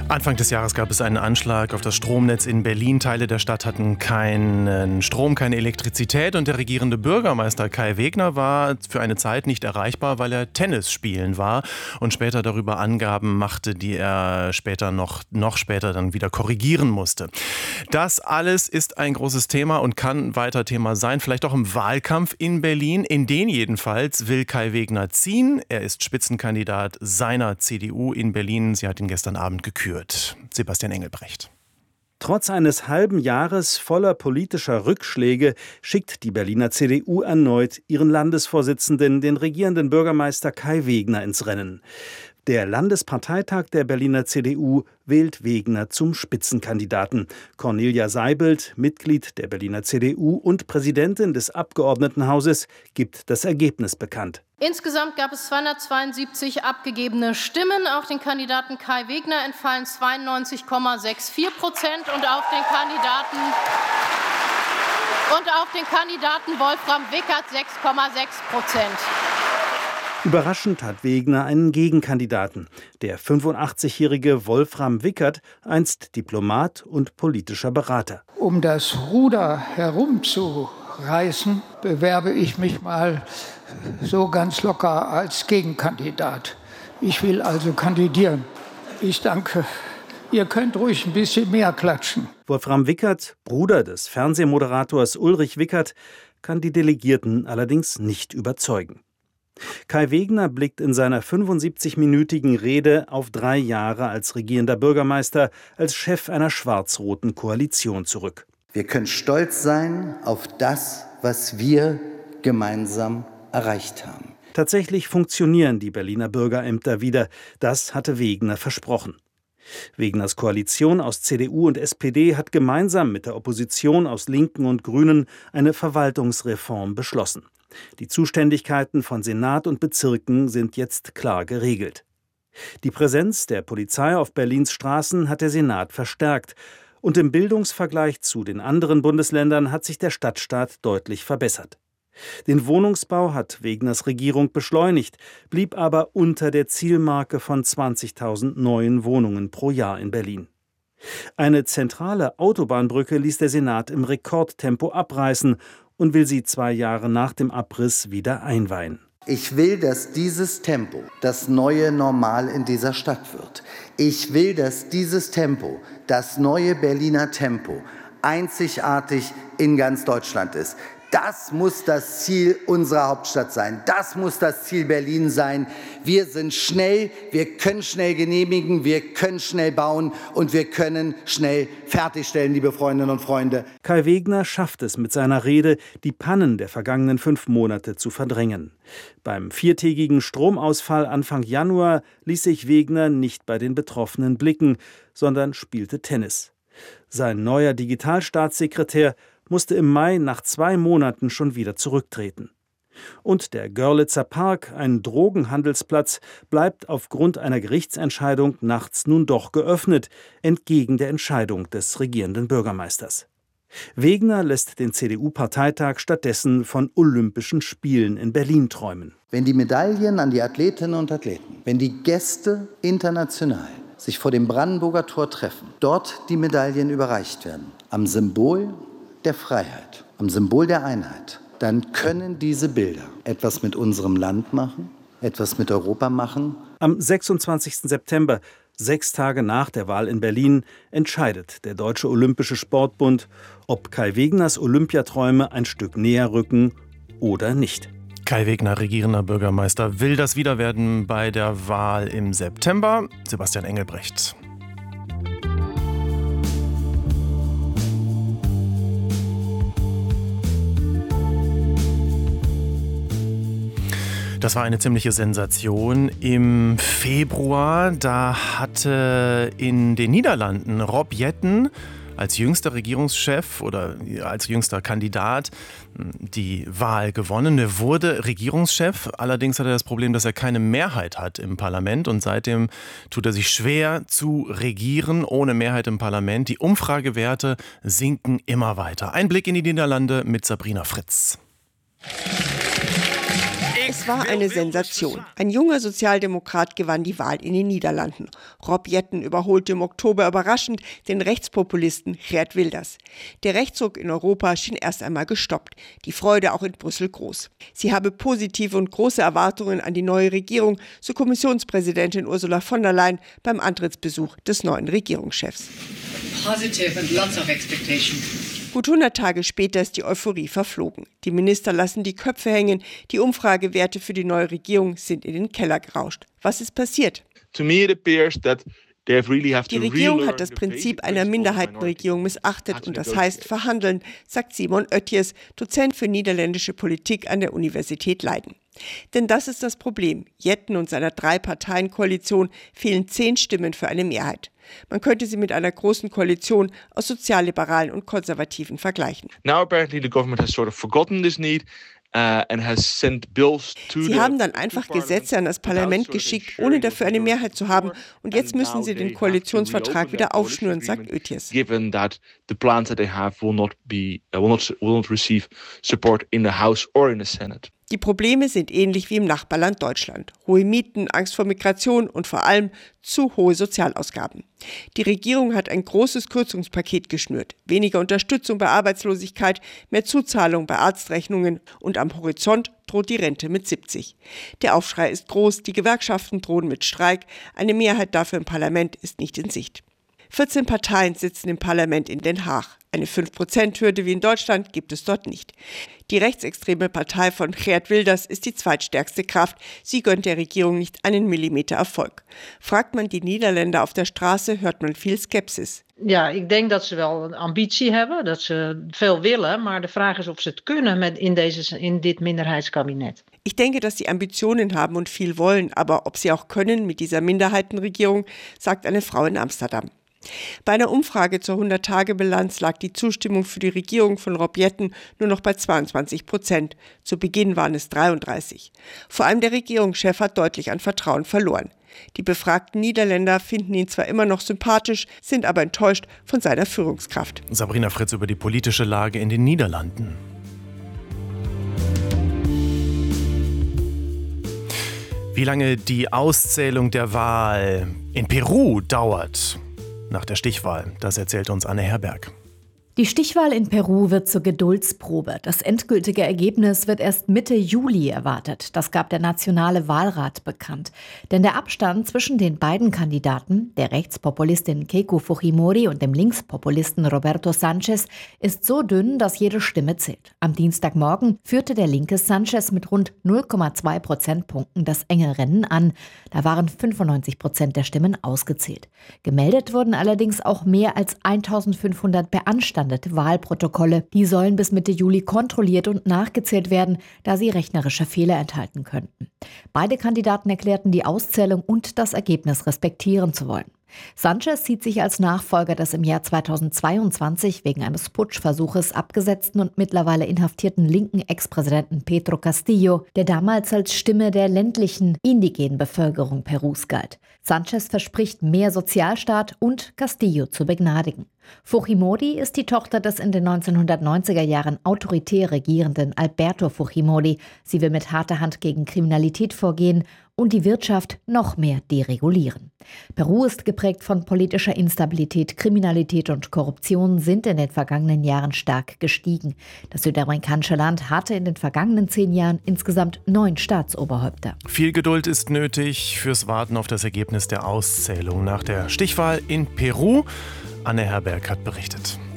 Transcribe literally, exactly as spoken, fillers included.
Anfang des Jahres gab es einen Anschlag auf das Stromnetz in Berlin. Teile der Stadt hatten keinen Strom, keine Elektrizität und der regierende Bürgermeister Kai Wegner war für eine Zeit nicht erreichbar, weil er Tennis spielen war und später darüber Angaben machte, die er später noch, noch später dann wieder korrigieren musste. Das alles ist ein großes Thema und kann weiter Thema sein, vielleicht auch im Wahlkampf in Berlin. In den jedenfalls will Kai Wegner ziehen. Er ist Spitzenkandidat seiner C D U in Berlin. Sie hat ihn gestern Abend gekürt. Sebastian Engelbrecht. Trotz eines halben Jahres voller politischer Rückschläge schickt die Berliner C D U erneut ihren Landesvorsitzenden, den regierenden Bürgermeister Kai Wegner, ins Rennen. Der Landesparteitag der Berliner C D U wählt Wegner zum Spitzenkandidaten. Cornelia Seibelt, Mitglied der Berliner C D U und Präsidentin des Abgeordnetenhauses, gibt das Ergebnis bekannt. Insgesamt gab es zweihundertzweiundsiebzig abgegebene Stimmen. Auf den Kandidaten Kai Wegner entfallen zweiundneunzig Komma vierundsechzig Prozent und auf den Kandidaten und auf den Kandidaten Wolfram Wickert sechs Komma sechs Prozent. Überraschend hat Wegner einen Gegenkandidaten. Der fünfundachtzigjährige Wolfram Wickert, einst Diplomat und politischer Berater. Um das Ruder herumzureißen, bewerbe ich mich mal so ganz locker als Gegenkandidat. Ich will also kandidieren. Ich danke. Ihr könnt ruhig ein bisschen mehr klatschen. Wolfram Wickert, Bruder des Fernsehmoderators Ulrich Wickert, kann die Delegierten allerdings nicht überzeugen. Kai Wegner blickt in seiner fünfundsiebzigminütigen Rede auf drei Jahre als regierender Bürgermeister, als Chef einer schwarz-roten Koalition zurück. Wir können stolz sein auf das, was wir gemeinsam erreicht haben. Tatsächlich funktionieren die Berliner Bürgerämter wieder. Das hatte Wegner versprochen. Wegners Koalition aus C D U und S P D hat gemeinsam mit der Opposition aus Linken und Grünen eine Verwaltungsreform beschlossen. Die Zuständigkeiten von Senat und Bezirken sind jetzt klar geregelt. Die Präsenz der Polizei auf Berlins Straßen hat der Senat verstärkt. Und im Bildungsvergleich zu den anderen Bundesländern hat sich der Stadtstaat deutlich verbessert. Den Wohnungsbau hat Wegners Regierung beschleunigt, blieb aber unter der Zielmarke von zwanzigtausend neuen Wohnungen pro Jahr in Berlin. Eine zentrale Autobahnbrücke ließ der Senat im Rekordtempo abreißen und will sie zwei Jahre nach dem Abriss wieder einweihen. Ich will, dass dieses Tempo das neue Normal in dieser Stadt wird. Ich will, dass dieses Tempo, das neue Berliner Tempo, einzigartig in ganz Deutschland ist. Das muss das Ziel unserer Hauptstadt sein. Das muss das Ziel Berlin sein. Wir sind schnell, wir können schnell genehmigen, wir können schnell bauen und wir können schnell fertigstellen, liebe Freundinnen und Freunde. Kai Wegner schafft es mit seiner Rede, die Pannen der vergangenen fünf Monate zu verdrängen. Beim viertägigen Stromausfall Anfang Januar ließ sich Wegner nicht bei den Betroffenen blicken, sondern spielte Tennis. Sein neuer Digitalstaatssekretär musste im Mai nach zwei Monaten schon wieder zurücktreten. Und der Görlitzer Park, ein Drogenhandelsplatz, bleibt aufgrund einer Gerichtsentscheidung nachts nun doch geöffnet, entgegen der Entscheidung des regierenden Bürgermeisters. Wegner lässt den C D U-Parteitag stattdessen von Olympischen Spielen in Berlin träumen. Wenn die Medaillen an die Athletinnen und Athleten, wenn die Gäste international sich vor dem Brandenburger Tor treffen, dort die Medaillen überreicht werden, am Symbol der Freiheit, am Symbol der Einheit, dann können diese Bilder etwas mit unserem Land machen, etwas mit Europa machen. Am sechsundzwanzigsten September, sechs Tage nach der Wahl in Berlin, entscheidet der Deutsche Olympische Sportbund, ob Kai Wegners Olympiaträume ein Stück näher rücken oder nicht. Kai Wegner, regierender Bürgermeister, will das Wiederwerden bei der Wahl im September. Sebastian Engelbrecht. Das war eine ziemliche Sensation im Februar. Da hatte in den Niederlanden Rob Jetten als jüngster Regierungschef oder als jüngster Kandidat die Wahl gewonnen. Er wurde Regierungschef. Allerdings hat er das Problem, dass er keine Mehrheit hat im Parlament. Und seitdem tut er sich schwer zu regieren ohne Mehrheit im Parlament. Die Umfragewerte sinken immer weiter. Ein Blick in die Niederlande mit Sabrina Fritz. Es war eine Sensation. Ein junger Sozialdemokrat gewann die Wahl in den Niederlanden. Rob Jetten überholte im Oktober überraschend den Rechtspopulisten Geert Wilders. Der Rechtsruck in Europa schien erst einmal gestoppt. Die Freude auch in Brüssel groß. Sie habe positive und große Erwartungen an die neue Regierung, so Kommissionspräsidentin Ursula von der Leyen beim Antrittsbesuch des neuen Regierungschefs. Positive and lots of expectations. Gut hundert Tage später ist die Euphorie verflogen. Die Minister lassen die Köpfe hängen. Die Umfragewerte für die neue Regierung sind in den Keller gerauscht. Was ist passiert? To me it appears that Die Regierung hat das Prinzip einer Minderheitenregierung missachtet und das heißt verhandeln, sagt Simon Oetjes, Dozent für niederländische Politik an der Universität Leiden. Denn das ist das Problem. Jetten und seiner Drei-Parteien-Koalition fehlen zehn Stimmen für eine Mehrheit. Man könnte sie mit einer großen Koalition aus Sozialliberalen und Konservativen vergleichen. Now apparently the government has sort of forgotten this need. Uh, and has sent bills to Sie haben dann einfach Gesetze an das Parlament geschickt, ohne dafür eine Mehrheit zu haben. Und jetzt müssen sie den Koalitionsvertrag wieder aufschnüren, sagt Oetjes. Given that the plans that they have will not be uh, will not will not receive support in the House or in the Senate. Die Probleme sind ähnlich wie im Nachbarland Deutschland. Hohe Mieten, Angst vor Migration und vor allem zu hohe Sozialausgaben. Die Regierung hat ein großes Kürzungspaket geschnürt. Weniger Unterstützung bei Arbeitslosigkeit, mehr Zuzahlung bei Arztrechnungen und am Horizont droht die Rente mit siebzig. Der Aufschrei ist groß, die Gewerkschaften drohen mit Streik. Eine Mehrheit dafür im Parlament ist nicht in Sicht. vierzehn Parteien sitzen im Parlament in Den Haag. Eine fünf Prozent Hürde wie in Deutschland gibt es dort nicht. Die rechtsextreme Partei von Geert Wilders ist die zweitstärkste Kraft. Sie gönnt der Regierung nicht einen Millimeter Erfolg. Fragt man die Niederländer auf der Straße, hört man viel Skepsis. Ja, ik denk dat ze wel een ambitie hebben, dat ze veel willen, maar de vraag is of ze het kunnen met in, deze, in dit minderheidskabinet. Ich denke, dass sie Ambitionen haben und viel wollen, aber ob sie auch können mit dieser Minderheitenregierung, sagt eine Frau in Amsterdam. Bei einer Umfrage zur hundert-Tage-Bilanz lag die Zustimmung für die Regierung von Rob Jetten nur noch bei zweiundzwanzig Prozent. Zu Beginn waren es dreiunddreißig. Vor allem der Regierungschef hat deutlich an Vertrauen verloren. Die befragten Niederländer finden ihn zwar immer noch sympathisch, sind aber enttäuscht von seiner Führungskraft. Sabrina Fritz über die politische Lage in den Niederlanden. Wie lange die Auszählung der Wahl in Peru dauert nach der Stichwahl, das erzählt uns Anne Herberg. Die Stichwahl in Peru wird zur Geduldsprobe. Das endgültige Ergebnis wird erst Mitte Juli erwartet. Das gab der Nationale Wahlrat bekannt. Denn der Abstand zwischen den beiden Kandidaten, der Rechtspopulistin Keiko Fujimori und dem Linkspopulisten Roberto Sánchez, ist so dünn, dass jede Stimme zählt. Am Dienstagmorgen führte der linke Sánchez mit rund null Komma zwei Prozentpunkten das enge Rennen an. Da waren fünfundneunzig Prozent der Stimmen ausgezählt. Gemeldet wurden allerdings auch mehr als eintausendfünfhundert beanstandete Wahlprotokolle. Die sollen bis Mitte Juli kontrolliert und nachgezählt werden, da sie rechnerische Fehler enthalten könnten. Beide Kandidaten erklärten die Auszählung und das Ergebnis respektieren zu wollen. Sánchez sieht sich als Nachfolger des im Jahr zweitausendzweiundzwanzig wegen eines Putschversuches abgesetzten und mittlerweile inhaftierten linken Ex-Präsidenten Pedro Castillo, der damals als Stimme der ländlichen, indigenen Bevölkerung Perus galt. Sánchez verspricht mehr Sozialstaat und Castillo zu begnadigen. Fujimori ist die Tochter des in den neunzehnhundertneunziger Jahren autoritär regierenden Alberto Fujimori. Sie will mit harter Hand gegen Kriminalität vorgehen und die Wirtschaft noch mehr deregulieren. Peru ist geprägt von politischer Instabilität, Kriminalität und Korruption sind in den vergangenen Jahren stark gestiegen. Das südamerikanische Land hatte in den vergangenen zehn Jahren insgesamt neun Staatsoberhäupter. Viel Geduld ist nötig fürs Warten auf das Ergebnis der Auszählung nach der Stichwahl in Peru. Anne Herberg hat berichtet.